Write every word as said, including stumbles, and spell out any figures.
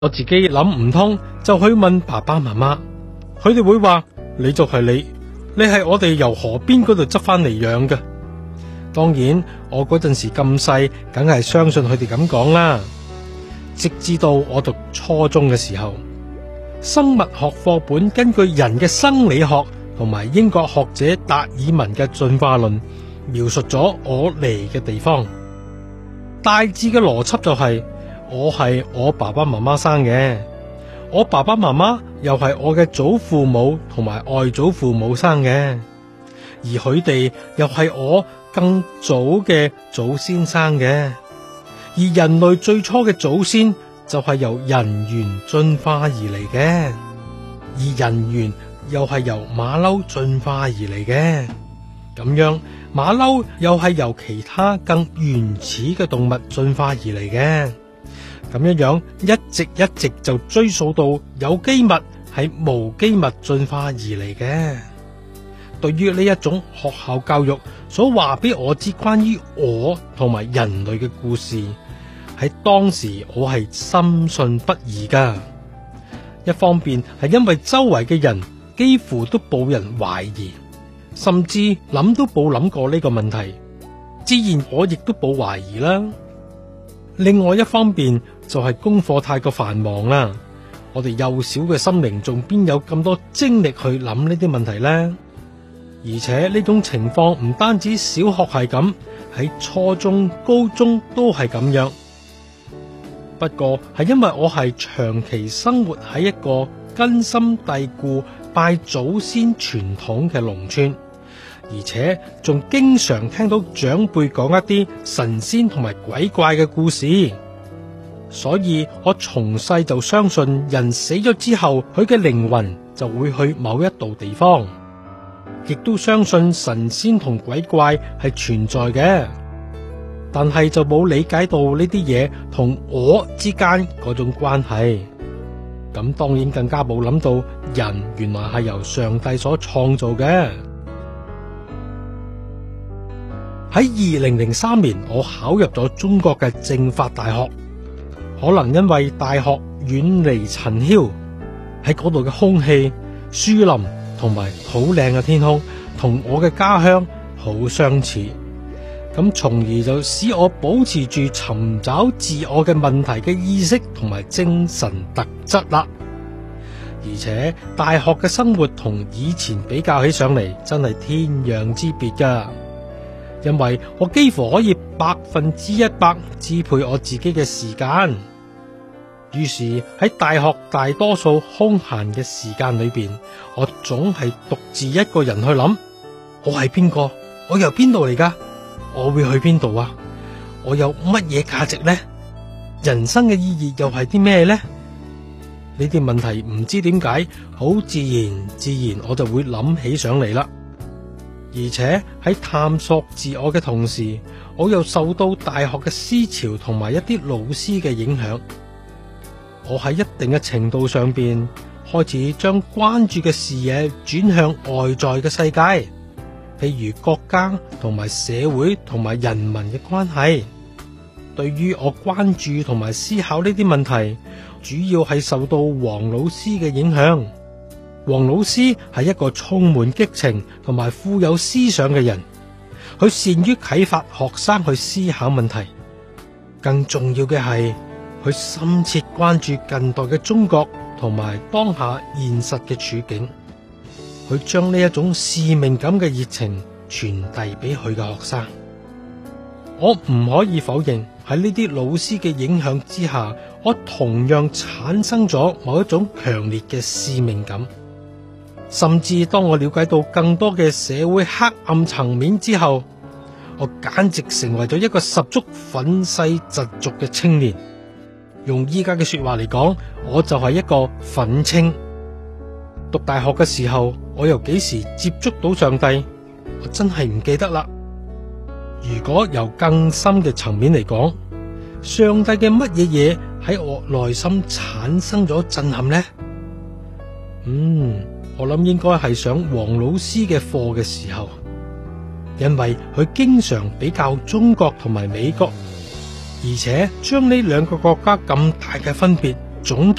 我自己諗唔通，就去問爸爸媽媽，佢哋會話你就係你，你係我哋由河邊嗰度執翻嚟養嘅。當然，我嗰陣時咁細，梗係相信佢哋咁講啦。直至到我讀初中嘅時候，生物學課本根據人嘅生理學同埋英國學者達爾文嘅進化論，描述咗我嚟嘅地方。大致嘅邏輯就係、是，我係我爸爸媽媽生嘅，我爸爸媽媽又係我嘅祖父母同埋外祖父母生嘅，而佢哋又係我更早嘅祖先生嘅。而人類最初嘅祖先就係由人猿進化而嚟嘅，而人猿又係由馬騮進化而嚟嘅。咁樣馬騮又係由其他更原始嘅動物進化而嚟嘅。咁樣樣一直一直就追溯到有機物係無機物進化而嚟嘅。對於呢一種學校教育所話俾我知關於我同埋人類嘅故事，喺當時我係深信不疑噶。一方面係因為周圍嘅人幾乎都冇人懷疑，甚至諗都冇諗過呢個問題，自然我亦都冇懷疑啦。另外一方面就係功課太過繁忙啦，我哋幼小嘅心靈仲邊有咁多精力去諗呢啲問題呢？而且呢種情況唔單止小學係咁，喺初中、高中都係咁樣。不過係因為我係長期生活喺一個根深蒂固拜祖先傳統嘅農村，而且仲經常聽到長輩講一啲神仙同埋鬼怪嘅故事，所以我從細就相信人死咗之後，佢嘅靈魂就會去某一度地方，亦都相信神仙同鬼怪係存在嘅，但係就冇理解到呢啲嘢同我之間嗰種關係。咁當然更加冇諗到人原來係由上帝所創造嘅。喺二零零三年，我考入咗中國嘅政法大學，可能因為大學遠離塵囂，喺嗰度嘅空氣、樹林同埋好靚嘅天空，同我嘅家鄉好相似，咁從而就使我保持住尋找自我嘅問題嘅意識同埋精神特質啦。而且大學嘅生活同以前比較起上嚟，真係天壤之別噶，因為我幾乎可以百分之一百支配我自己嘅時間。於是喺大學大多數空閒嘅時間裏邊，我總係獨自一個人去諗，我係邊個？我由邊度嚟噶？我會去邊度啊？我有乜嘢價值呢？人生嘅意義又係啲咩呢？呢啲問題唔知點解，好自然自然我就會諗起上嚟啦。而且喺探索自我嘅同時，我又受到大學嘅思潮同埋一啲老師嘅影響。我喺一定嘅程度上邊開始將關注嘅視野轉向外在嘅世界，譬如國家同埋社會同埋人民嘅關係。對於我關注同埋思考呢啲問題，主要係受到黃老師嘅影響。黃老師係一個充滿激情同埋富有思想嘅人，佢善於啟發學生去思考問題。更重要嘅係，佢深切關注近代嘅中國同埋當下現實嘅處境。佢將呢一種使命感嘅熱情傳遞俾佢嘅學生。我唔可以否認，喺呢啲老師嘅影響之下，我同樣產生咗某一種強烈嘅使命感。甚至當我了解到更多嘅社會黑暗層面之後，我簡直成為咗一個十足憤世嫉俗嘅青年。用依家嘅說話嚟講，我就係一個憤青。讀大學嘅時候，我又幾時接觸到上帝，我真係唔記得啦。如果由更深嘅層面嚟講，上帝嘅乜嘢嘢喺我內心產生咗震撼呢？嗯，我諗應該係上黃老師嘅課嘅時候，因為佢經常比較中國同埋美國，而且將呢兩個國家咁大嘅分別總